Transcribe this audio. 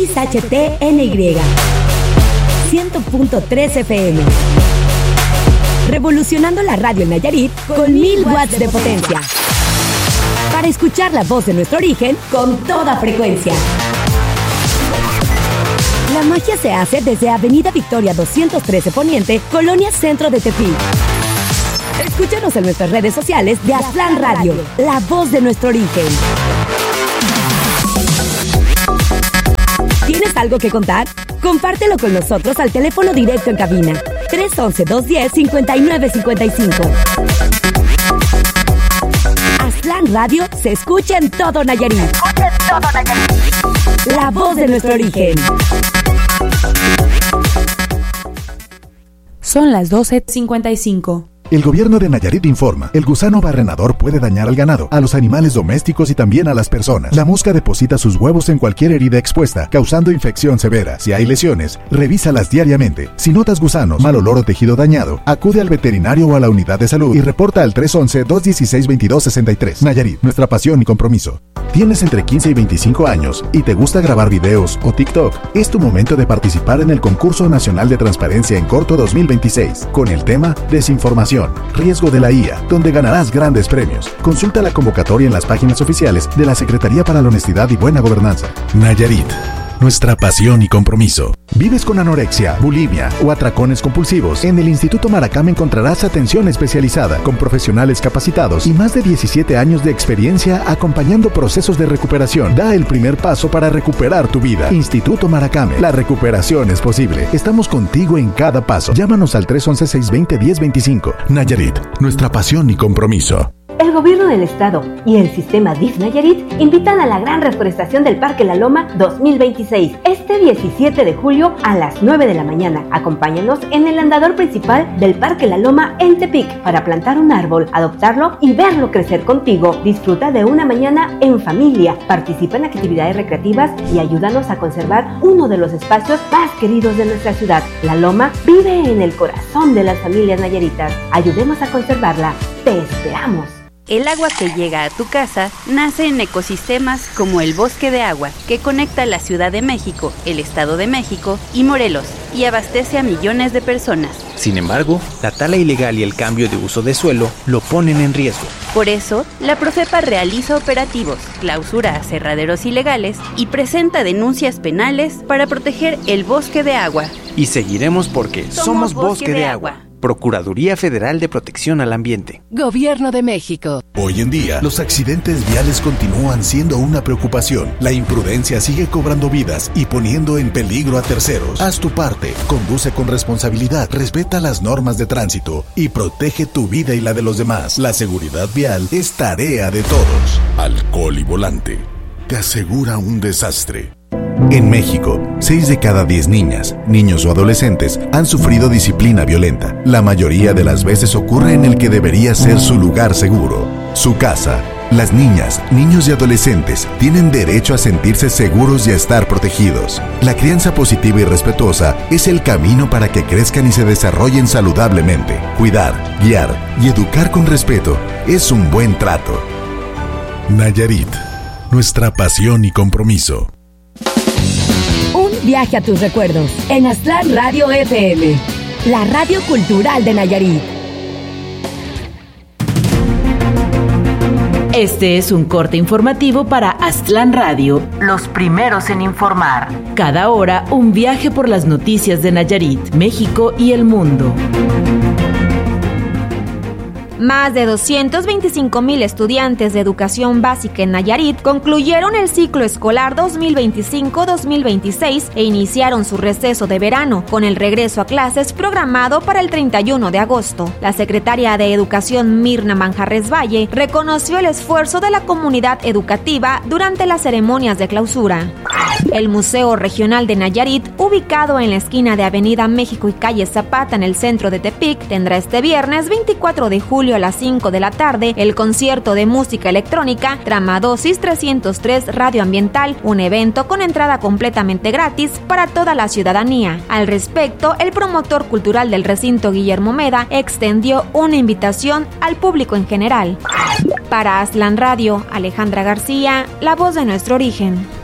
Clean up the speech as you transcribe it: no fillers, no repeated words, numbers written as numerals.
XHTNY 100.3 FM. Revolucionando la radio en Nayarit con 1000 watts de potencia. Para escuchar la voz de nuestro origen con toda frecuencia. La magia se hace desde Avenida Victoria 213 Poniente, Colonia Centro de Tepic. Escúchanos en nuestras redes sociales de Aztlán Radio, la voz de nuestro origen. ¿Tienes algo que contar? Compártelo con nosotros al teléfono directo en cabina 311-210-5955. Aztlán Radio se escucha en todo Nayarit. La voz de nuestro origen. Son las 12:55. El gobierno de Nayarit informa, el gusano barrenador puede dañar al ganado, a los animales domésticos y también a las personas. La mosca deposita sus huevos en cualquier herida expuesta, causando infección severa. Si hay lesiones, revísalas diariamente. Si notas gusanos, mal olor o tejido dañado, acude al veterinario o a la unidad de salud y reporta al 311-216-2263. Nayarit, nuestra pasión y compromiso. ¿Tienes entre 15 y 25 años y te gusta grabar videos o TikTok? Es tu momento de participar en el Concurso Nacional de Transparencia en Corto 2026, con el tema Desinformación, riesgo de la IA, donde ganarás grandes premios. Consulta la convocatoria en las páginas oficiales de la Secretaría para la Honestidad y Buena Gobernanza. Nayarit, nuestra pasión y compromiso. ¿Vives con anorexia, bulimia o atracones compulsivos? En el Instituto Maracame encontrarás atención especializada con profesionales capacitados y más de 17 años de experiencia acompañando procesos de recuperación. Da el primer paso para recuperar tu vida. Instituto Maracame, la recuperación es posible. Estamos contigo en cada paso. Llámanos al 311-620-1025. Nayarit, nuestra pasión y compromiso. El gobierno del estado y el sistema DIF Nayarit invitan a la gran reforestación del Parque La Loma 2026, este 17 de julio a las 9 de la mañana. Acompáñanos en el andador principal del Parque La Loma en Tepic para plantar un árbol, adoptarlo y verlo crecer contigo. Disfruta de una mañana en familia, participa en actividades recreativas y ayúdanos a conservar uno de los espacios más queridos de nuestra ciudad. La Loma vive en el corazón de las familias nayaritas. Ayudemos a conservarla. Te esperamos. El agua que llega a tu casa nace en ecosistemas como el Bosque de Agua, que conecta la Ciudad de México, el Estado de México y Morelos, y abastece a millones de personas. Sin embargo, la tala ilegal y el cambio de uso de suelo lo ponen en riesgo. Por eso, la Profepa realiza operativos, clausura aserraderos ilegales y presenta denuncias penales para proteger el Bosque de Agua. Y seguiremos porque somos Bosque de Agua. Procuraduría Federal de Protección al Ambiente. Gobierno de México. Hoy en día, los accidentes viales continúan siendo una preocupación. La imprudencia sigue cobrando vidas y poniendo en peligro a terceros. Haz tu parte, conduce con responsabilidad, respeta las normas de tránsito y protege tu vida y la de los demás. La seguridad vial es tarea de todos. Alcohol y volante te asegura un desastre. En México, 6 de cada 10 niñas, niños o adolescentes han sufrido disciplina violenta. La mayoría de las veces ocurre en el que debería ser su lugar seguro, su casa. Las niñas, niños y adolescentes tienen derecho a sentirse seguros y a estar protegidos. La crianza positiva y respetuosa es el camino para que crezcan y se desarrollen saludablemente. Cuidar, guiar y educar con respeto es un buen trato. Nayarit, nuestra pasión y compromiso. Viaje a tus recuerdos en Aztlán Radio FM, la radio cultural de Nayarit. Este es un corte informativo para Aztlán Radio, los primeros en informar. Cada hora, un viaje por las noticias de Nayarit, México y el mundo. Más de 225,000 estudiantes de educación básica en Nayarit concluyeron el ciclo escolar 2025-2026 e iniciaron su receso de verano, con el regreso a clases programado para el 31 de agosto. La secretaria de Educación, Mirna Manjarres Valle, reconoció el esfuerzo de la comunidad educativa durante las ceremonias de clausura. El Museo Regional de Nayarit, ubicado en la esquina de Avenida México y Calle Zapata en el centro de Tepic, tendrá este viernes 24 de julio a las 5 de la tarde el concierto de música electrónica Tramadosis 303 Radioambiental, un evento con entrada completamente gratis para toda la ciudadanía. Al respecto, el promotor cultural del recinto, Guillermo Meda, extendió una invitación al público en general. Para Aztlán Radio, Alejandra García, la voz de nuestro origen.